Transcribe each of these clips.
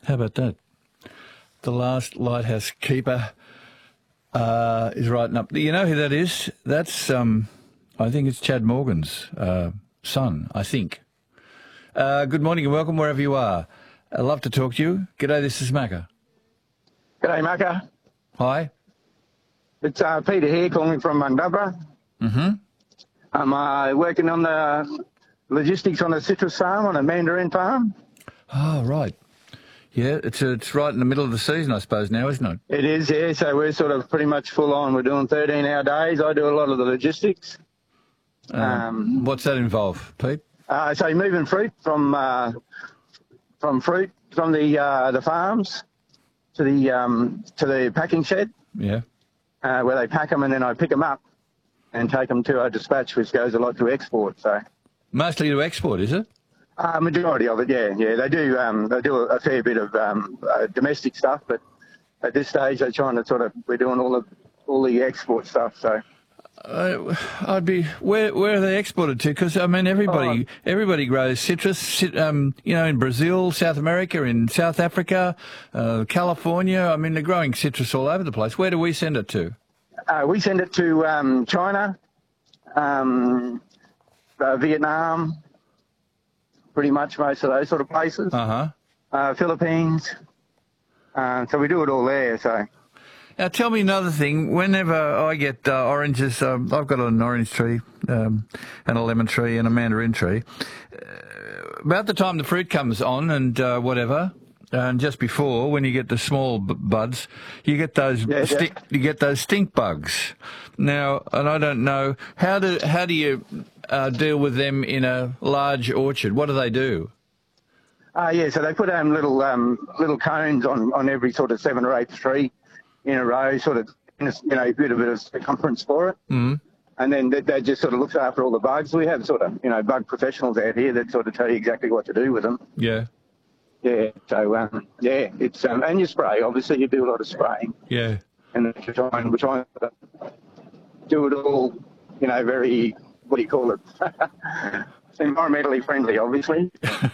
How about that? The last lighthouse keeper is writing up. You know who that is? That's, I think it's Chad Morgan's son, I think. Good morning and welcome wherever you are. I'd love to talk to you. G'day, this is Macca. G'day, Macca. Hi. It's Peter here calling from Mundubbera. Mm-hmm. I'm working on the logistics on a citrus farm, on a mandarin farm. Oh, right. Yeah, it's right in the middle of the season, I suppose, now, isn't it? It is, yeah. So we're sort of pretty much full on. We're doing 13-hour days. I do a lot of the logistics. What's that involve, Pete? So moving fruit from the farms to the packing shed. Yeah. Where they pack them, and then I pick them up and take them to a dispatch, which goes a lot to export. So mostly to export, is it? Majority of it, yeah. They do a fair bit of domestic stuff, but at this stage they're trying to we're doing all the export stuff. So where are they exported to? Because I mean everybody grows citrus, in Brazil, South America, in South Africa, California. I mean they're growing citrus all over the place. Where do we send it to? We send it to China, Vietnam. Pretty much most of those sort of places. Philippines. So we do it all there. So. Now tell me another thing. Whenever I get oranges, I've got an orange tree and a lemon tree and a mandarin tree. About the time the fruit comes on and whatever, and just before, when you get the small buds, you get those you get those stink bugs. Now, and I don't know how do you deal with them in a large orchard? What do they do? So they put little cones on every sort of 7 or 8 tree in a row, sort of a bit of circumference for it. Mm-hmm. And then that just sort of looks after all the bugs. We have sort of bug professionals out here that sort of tell you exactly what to do with them. Yeah. Yeah. So it's and you spray. Obviously, you do a lot of spraying. Yeah. And we're trying to do it all, very, what do you call it? Environmentally friendly, obviously.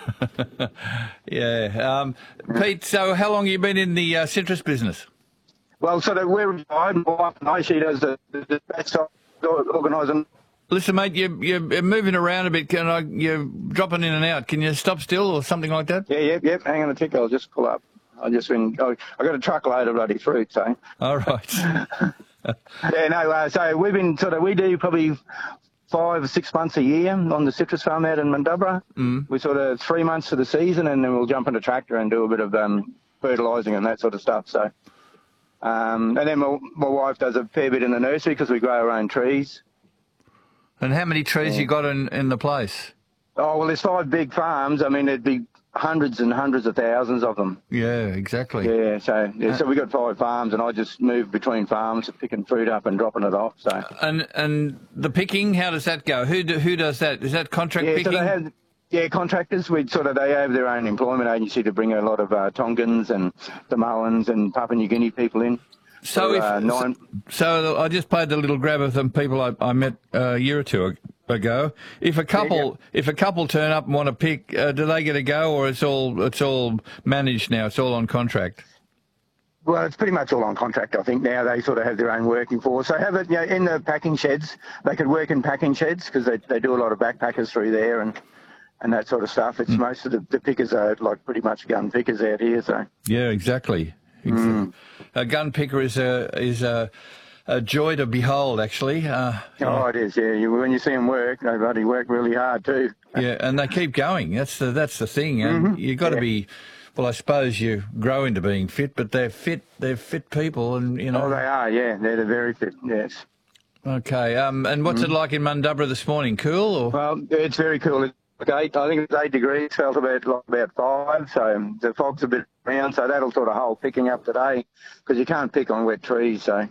Yeah. Pete, so how long have you been in the citrus business? Well, sort of we're retired. My wife and I, she does the side organising. Listen, mate, you're moving around a bit. You're dropping in and out. Can you stop still or something like that? Yeah. Hang on a tick. I'll just pull up. I got a truckload of bloody fruit, so. All right. So we do probably 5 or 6 months a year on the citrus farm out in Mundubbera. Mm. We sort of 3 months of the season, and then we'll jump in a tractor and do a bit of fertilising and that sort of stuff. So, and then my wife does a fair bit in the nursery because we grow our own trees. And how many trees you got in the place? Oh, well, there's 5 big farms. I mean, it'd be hundreds and hundreds of thousands of them. Yeah, exactly. Yeah, so we got 5 farms, and I just move between farms, picking fruit up and dropping it off. So. And the picking, how does that go? Who does that? Is that contract picking? So they have contractors. They have their own employment agency to bring a lot of Tongans and Samoans and Papua New Guinea people in. So I just played the little grab of some people I met a year or two ago. If a couple turn up and want to pick, do they get a go, or it's all managed now? It's all on contract. Well, it's pretty much all on contract. I think now they sort of have their own working force. So have it in the packing sheds. They could work in packing sheds because they do a lot of backpackers through there and that sort of stuff. It's most of the pickers are like pretty much gun pickers out here. So yeah, exactly. A gun picker is a joy to behold, actually. It is, yeah. When you see them work, they bloody work really hard too. Yeah, and they keep going. That's the thing. And you've got to be. Well, I suppose you grow into being fit, but they're fit people, and Oh, they are, yeah. They're very fit, yes. Okay. And what's it like in Mundubbera this morning? Cool, or? Well, it's very cool. I think it's 8 degrees, felt about 5, so the fog's a bit around, so that'll sort of hold picking up today, because you can't pick on wet trees, so.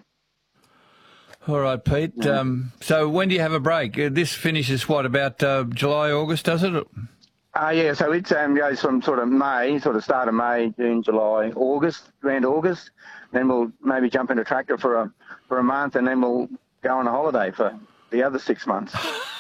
All right, Pete. So when do you have a break? This finishes, about July, August, does it? So it goes from sort of start of May, June, July, August, around August. Then we'll maybe jump in a tractor for a month, and then we'll go on a holiday for the other 6 months.